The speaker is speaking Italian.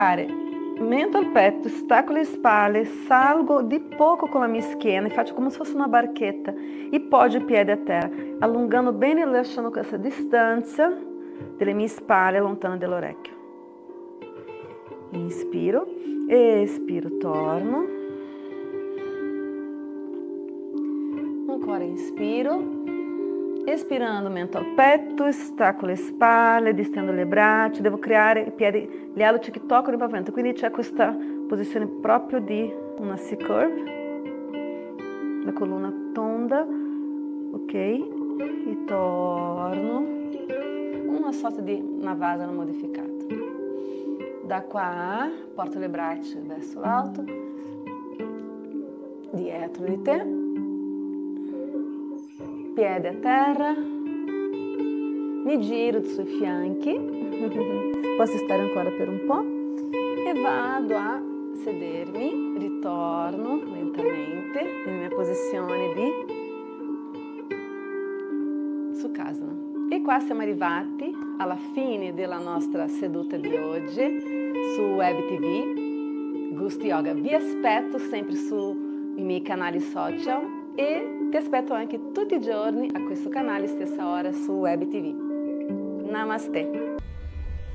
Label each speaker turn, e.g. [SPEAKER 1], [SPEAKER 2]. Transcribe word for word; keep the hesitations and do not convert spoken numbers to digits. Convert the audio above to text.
[SPEAKER 1] Mento al petto, stacco le spalle, salgo di poco con la mia schiena e faccio come se fosse una barchetta e poggio i piedi a terra, allungando bene e lasciando questa distanza delle mie spalle lontano dall'orecchio. Inspiro, espiro, torno. Ancora inspiro. Espirando, mento al petto, stacco le spalle, distendo le braccia, devo creare i piedi, gli alluci che toccano il pavimento, quindi c'è questa posizione proprio di una C-curve, la colonna tonda, ok, e torno, una sorta di Navasana modificata. Da qua porto le braccia verso l'alto, dietro di te. Piede a terra, mi giro sui fianchi, posso stare ancora per un po' e vado a sedermi, ritorno lentamente nella mia posizione di Sukhasana. E qua siamo arrivati alla fine della nostra seduta di oggi su Web T V Gusto Yoga. Vi aspetto sempre sui miei canali social e ti aspetto anche tutti i giorni a questo canale, stessa ora su Web T V. Namaste!